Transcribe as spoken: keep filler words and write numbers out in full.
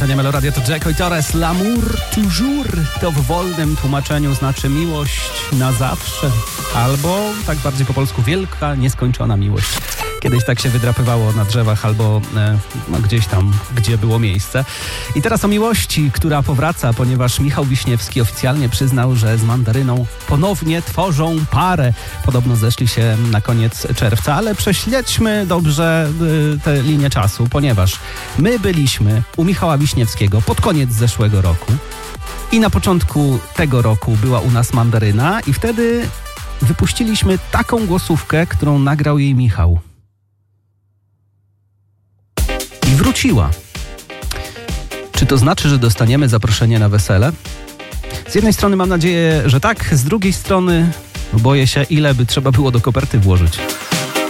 antenie Meloradio to Jacko i Torres. L'amour toujours to w wolnym tłumaczeniu znaczy miłość na zawsze. Albo, tak bardziej po polsku, wielka, nieskończona miłość. Kiedyś tak się wydrapywało na drzewach albo e, no, gdzieś tam, gdzie było miejsce. I teraz o miłości, która powraca, ponieważ Michał Wiśniewski oficjalnie przyznał, że z Mandaryną ponownie tworzą parę. Podobno zeszli się na koniec czerwca, ale prześledźmy dobrze y, tę linię czasu, ponieważ my byliśmy u Michała Wiśniewskiego pod koniec zeszłego roku i na początku tego roku była u nas Mandaryna i wtedy wypuściliśmy taką głosówkę, którą nagrał jej Michał. I wróciła. Czy to znaczy, że dostaniemy zaproszenie na wesele? Z jednej strony mam nadzieję, że tak, z drugiej strony boję się, ile by trzeba było do koperty włożyć.